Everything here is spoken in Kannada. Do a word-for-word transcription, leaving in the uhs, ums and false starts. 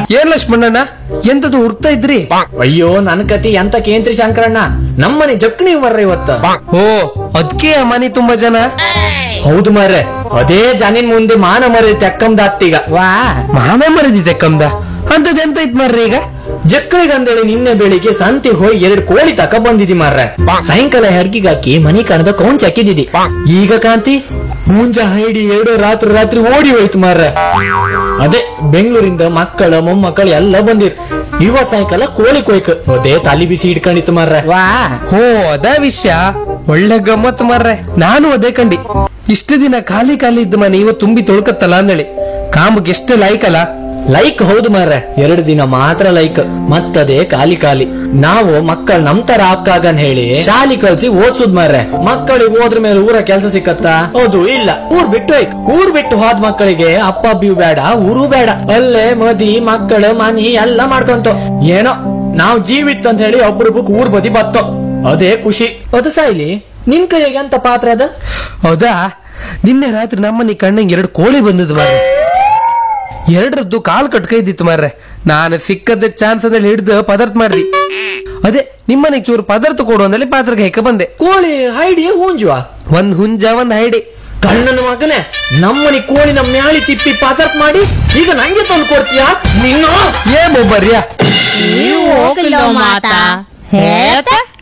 ಏನ್ ಲಕ್ಷ್ಮಣ್ಣಣ್ಣ ಎಂತದು ಹುಡ್ತಾ ಇದ್ರಿ? ಅಯ್ಯೋ ನನ್ ಕತಿ ಎಂತ ಕೇಂದ್ರಿ ಶಂಕರಣ್ಣ, ನಮ್ಮನೆ ಜಕ್ಣಿ ಬರ್ರ ಇವತ್ತ. ಓ ಅದ್ಕೆ ಆ ಮನೆ ತುಂಬಾ ಜನ? ಹೌದು ಮಾರ್ರೆ, ಅದೇ ಜನಿನ್ ಮುಂದೆ ಮಾನ ಮರಿ ತೆಕ್ಕಂದಾತ್ತೀಗ. ವಾ ಮಾನ ಮರದಿದೆ ಕಮ್ದ ಅಂತದ್ ಎಂತ ಇತ್ ಮಾರ್ರಿ ಈಗ? ಜಕ್ಕಳಿಗಂದೇಳಿ ನಿನ್ನೆ ಬೆಳಿಗ್ಗೆ ಸಂತೆ ಹೋಗಿ ಎರಡು ಕೋಳಿ ತಕ ಬಂದಿದಿ ಮಾರ್ರೆ. ಸಾಯಂಕಾಲ ಹೆಡ್ಗಿಗಾಕಿ ಮನಿ ಕಣದ ಕೌಂಚ್ ಹಾಕಿದಿದಿ. ಈಗ ಕಾಂತಿ ಮುಂಜ ಹೈಡಿ ಎರಡು ರಾತ್ರಿ ರಾತ್ರಿ ಓಡಿ ಹೋಯ್ತು ಮಾರ್ರೆ. ಅದೇ ಬೆಂಗಳೂರಿಂದ ಮಕ್ಕಳ ಮೊಮ್ಮಕ್ಕಳು ಎಲ್ಲ ಬಂದಿರ್. ಇವತ್ ಸಾಯಂಕಾಲ ಕೋಳಿ ಕೊಯ್ಕ ಅದೇ ತಲಿ ಬಿಸಿ ಇಟ್ಕೊಂಡಿತ್ತು ಮಾರ್ರೆ. ವಾ ಓ ಅದ ವಿಷಯ, ಒಳ್ಳೆ ಗಮ್ಮತ್ ಮಾರ್ರೆ. ನಾನು ಅದೇ ಕಂಡಿ, ಇಷ್ಟು ದಿನ ಖಾಲಿ ಖಾಲಿ ಇದ್ದ ಮನೆ ಇವತ್ತು ತುಂಬಿ ತೊಳ್ಕತ್ತಲ್ಲ ಅಂದೇಳಿ. ಕಾಮಕ್ಕೆ ಎಷ್ಟು ಲೈಕ್ ಅಲ್ಲ? ಲೈಕ್ ಹೌದು ಮಾರ್ರೆ, ಎರಡು ದಿನ ಮಾತ್ರ ಲೈಕ್, ಮತ್ತದೇ ಖಾಲಿ ಖಾಲಿ. ನಾವು ಮಕ್ಕಳು ನಮ್ ತರ ಹಾಕಾಗನ್ ಹೇಳಿ ಶಾಲಿ ಕಲ್ಸಿ ಓದ್ಸುದ್ ಮಾರ್ರೆ. ಮಕ್ಕಳಿಗೆ ಹೋದ್ರ ಮೇಲೆ ಊರ ಕೆಲ್ಸ ಸಿಕ್ಕತ್ತಾ? ಹೌದು ಇಲ್ಲ. ಊರ್ ಬಿಟ್ಟು ಹೋಯ್ಕ್ ಊರ್ ಬಿಟ್ಟು ಹೋದ್ ಮಕ್ಕಳಿಗೆ ಅಪ್ಪ ಅಬ್ಬಿಯು ಬೇಡ, ಊರು ಬೇಡ, ಅಲ್ಲೇ ಮದಿ ಮಕ್ಕಳು ಮನಿ ಎಲ್ಲ ಮಾಡ್ಕೊಂತ ಏನೋ ನಾವ್ ಜೀವಿತ್ ಅಂತ ಹೇಳಿ ಒಬ್ರೊಬ್ಬಕ್ ಊರ್ ಬದಿ ಬತ್ತೋ, ಅದೇ ಖುಷಿ. ಅದು ಸಾಯ್ಲಿ, ನಿನ್ ಕೈಗೆ ಅಂತ ಪಾತ್ರ ಅದ? ಹೌದಾ, ನಿನ್ನೆ ರಾತ್ರಿ ನಮ್ಮನೆ ಕಣ್ಣಂಗೆ ಎರಡು ಕೋಳಿ ಬಂದದ್ ಮಾರ್ರೆ. ಎರಡರದ್ದು ಕಾಲ್ ಕಟ್ಕೈದಿತ್ತು ಮಾರ್ರೆ. ನಾನು ಸಿಕ್ಕದ ಚಾನ್ಸ್ ಅಂದ್ರೆ ಹಿಡ್ದು ಪದಾರ್ಥ ಮಾಡ್ದಿ. ಅದೇ ನಿಮ್ಮನೆಗೆ ಚೂರು ಪದಾರ್ಥ ಕೊಡು ಅಂದಲ್ಲಿ ಪಾತ್ರಕ್ಕೆ ಹೆಕ್ಕ ಬಂದೆ. ಕೋಳಿ ಹೈಡಿ ಹೂಂಜುವ? ಒಂದ್ ಹುಂಜ ಒಂದ್ ಹೈಡಿ. ಕಣ್ಣನ ಮಗನೇ, ನಮ್ಮನಿ ಕೋಳಿ ನಮ್ಮ ಮ್ಯಾಳಿ ತಿಪ್ಪಿ ಪದಾರ್ಥ ಮಾಡಿ ಈಗ ನಂಗೆ ತಂದು ಕೊಡ್ತೀಯಾ ನೀನು? ಏ ಮೊಬ್ಬರ್ಯಾ, ನೀವು ಹೋಗಿಲ್ಲ ಮಾತಾ ಹೇಳ್ತಾ